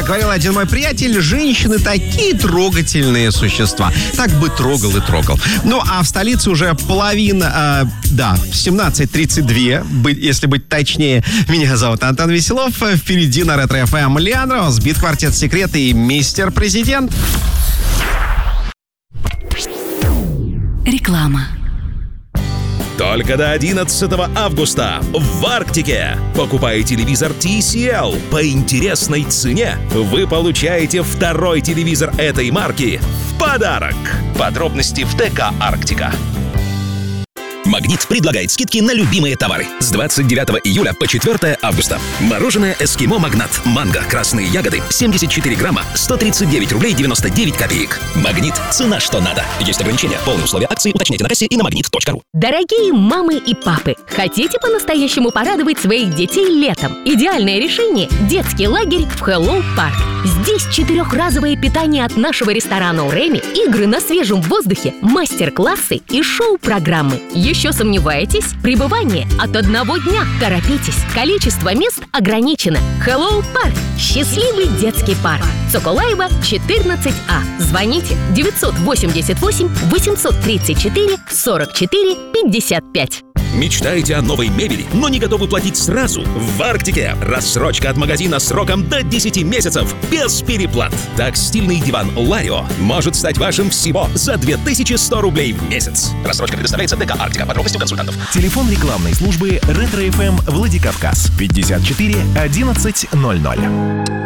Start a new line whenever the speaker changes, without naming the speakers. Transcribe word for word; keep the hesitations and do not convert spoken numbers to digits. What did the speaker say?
говорил один мой приятель, женщины такие трогательные существа. Так бы трогал и трогал. Ну, а в столице уже половина, э, да, семнадцать тридцать два, если быть точнее. Меня зовут Антон Веселов. Впереди на Ретро эф эм Лиан Рос, Бит-квартет «Секреты» и Мистер Президент.
Реклама.
Только до одиннадцатого августа в Арктике. Покупая телевизор ти си эл по интересной цене, вы получаете второй телевизор этой марки в подарок. Подробности в ТК «Арктика». «Магнит» предлагает скидки на любимые товары. С двадцать девятого июля по четвёртого августа. Мороженое «Эскимо Магнат». Манго. Красные ягоды. семьдесят четыре грамма. сто тридцать девять рублей девяносто девять копеек. «Магнит». Цена что надо. Есть ограничения. Полные условия акции уточняйте на кассе и на магнит точка ру.
Дорогие мамы и папы, хотите по-настоящему порадовать своих детей летом? Идеальное решение – детский лагерь в Hello Park. Здесь четырехразовое питание от нашего ресторана «Уреми», игры на свежем воздухе, мастер-классы и шоу-программы. Еще сомневаетесь? Пребывание от одного дня. Торопитесь. Количество мест ограничено. Hello Park. Счастливый детский парк. Соколаева, четырнадцать А. Звоните девятьсот восемьдесят восемь восемьсот тридцать четыре сорок четыре пятьдесят пять.
Мечтаете о новой мебели, но не готовы платить сразу? В Арктике рассрочка от магазина сроком до десяти месяцев без переплат. Так стильный диван Ларио может стать вашим всего за две тысячи сто рублей в месяц. Рассрочка предоставляется ТК «Арктика». Подробности у консультантов.
Телефон рекламной службы Ретро эф эм Владикавказ пятьдесят четыре одиннадцать ноль ноль.